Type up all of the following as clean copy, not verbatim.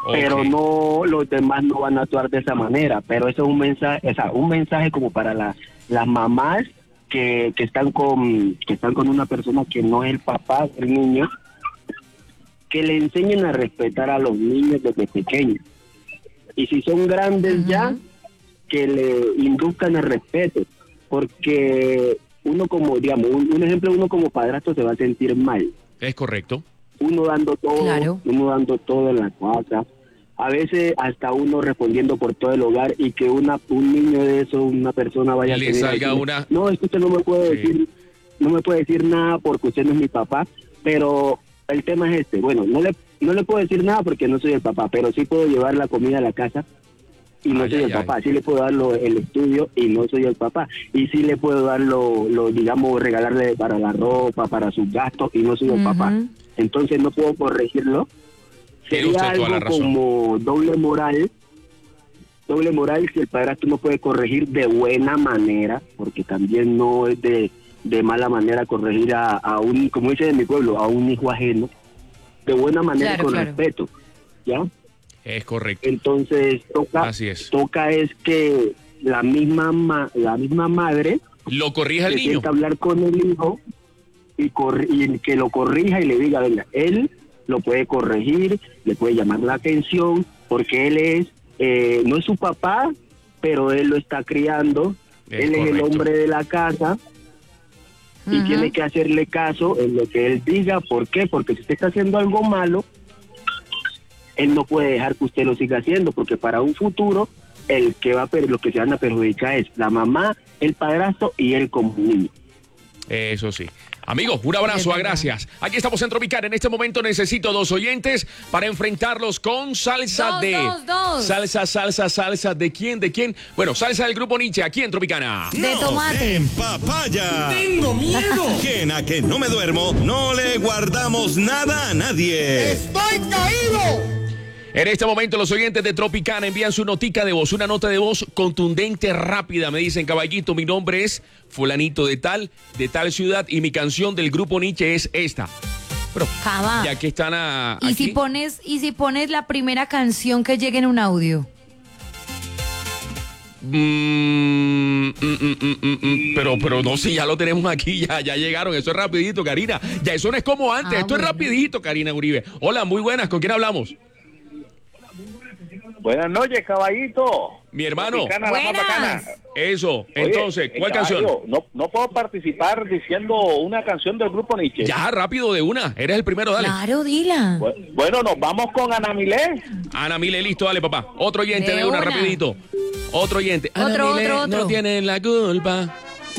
pero no, los demás no van a actuar de esa manera. Pero eso es un mensaje, o sea, un mensaje como para las mamás que están con una persona que no es el papá del niño, que le enseñen a respetar a los niños desde pequeños. Y si son grandes ya, que le induzcan el respeto, porque uno como, digamos, un ejemplo, uno como padrastro se va a sentir mal. Es correcto. Uno dando todo en la casa, a veces hasta uno respondiendo por todo el hogar, y que un niño de eso, una persona vaya le a tener salga decir, una... no, es que usted no me puede decir, no me puede decir nada porque usted no es mi papá. Pero el tema es este, bueno, no le puedo decir nada porque no soy el papá, pero sí puedo llevar la comida a la casa y no soy el papá. Sí le puedo dar el estudio y no soy el papá. Y sí le puedo dar digamos, regalarle para la ropa, para sus gastos, y no soy el papá. Entonces no puedo corregirlo. Sería algo como doble moral si el padrastro no puede corregir de buena manera, porque también no es de mala manera corregir a un, como dice en mi pueblo, a un hijo ajeno, de buena manera, con respeto, ¿ya? Es correcto. Entonces toca es que la misma madre lo corrija al niño, sienta hablar con el hijo y que lo corrija y le diga, venga, él lo puede corregir, le puede llamar la atención, porque él no es su papá, pero él lo está criando, él es el hombre de la casa, y tiene que hacerle caso en lo que él diga. ¿Por qué? Porque si usted está haciendo algo malo, él no puede dejar que usted lo siga haciendo, porque para un futuro lo que se van a perjudicar es la mamá, el padrastro y él como niño. Eso sí. Amigos, un abrazo, gracias. Aquí estamos en Tropicana. En este momento necesito 2 oyentes para enfrentarlos con salsa salsa. ¿De quién? Bueno, salsa del grupo Nietzsche, aquí en Tropicana. De tomate. En papaya. Tengo miedo. A que no me duermo, no le guardamos nada a nadie. ¡Estoy caído! En este momento los oyentes de Tropicana envían su notica de voz, una nota de voz contundente, rápida. Me dicen, caballito, mi nombre es fulanito de tal ciudad, y mi canción del grupo Nietzsche es esta. Pero ya que están ¿Y si pones la primera canción que llegue en un audio? Pero no, si ya lo tenemos aquí, ya llegaron. Eso es rapidito, Karina. Ya eso no es como antes, esto es rapidito, Karina Uribe. Hola, muy buenas, ¿con quién hablamos? Buenas noches, caballito. Mi hermano. Buenas. Eso, entonces, ¿cuál canción? No puedo participar diciendo una canción del grupo Nietzsche. Ya, rápido, de una. Eres el primero, dale. Claro, dila. Bueno, nos vamos con Ana Milé. Ana Milé, listo, dale, papá. Otro oyente de una, rapidito. Otro oyente. Otro. No tienen la culpa.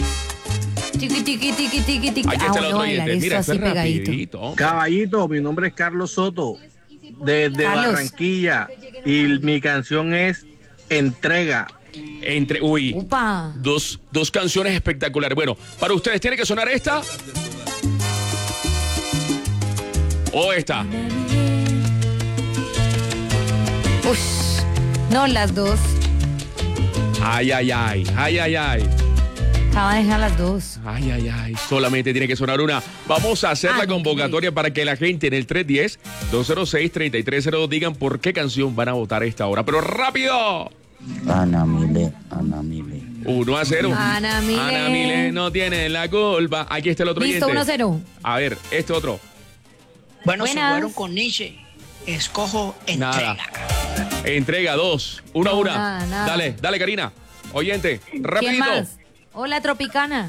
Tiqui. Aquí está el otro oyente. Mira, esto es rapidito. Caballito, mi nombre es Carlos Soto, desde Barranquilla, y mi canción es Entrega. Dos canciones espectaculares. Bueno, para ustedes tiene que sonar esta o esta. No, las dos. Ay. Acaba de dejar las dos. Ay. Solamente tiene que sonar una. Vamos a hacer la convocatoria para que la gente en el 310-206-3302 digan por qué canción van a votar esta hora. Pero rápido. Ana Milé. 1-0. Ana Milé no tiene la culpa. Aquí está el otro oyente. Listo, 1-0. A ver, este otro. Bueno, se fueron con Nietzsche. Escojo Entrega. Entrega 2. 1-1. Dale, Karina. Oyente, rapidito. ¿Quién más? Hola, Tropicana.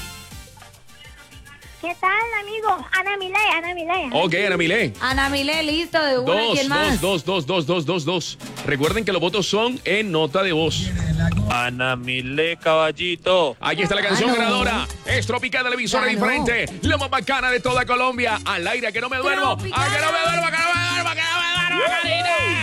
¿Qué tal, amigo? Ana Milé. Ok, Ana Milé. Ana Milé, listo, de una. ¿Quién más? Dos. Recuerden que los votos son en nota de voz. Ana Milé, caballito. Aquí está la canción ganadora. Es Tropicana, la emisora diferente. La más bacana de toda Colombia. Al aire, que no me duermo. ¡A que no me duermo, Karina!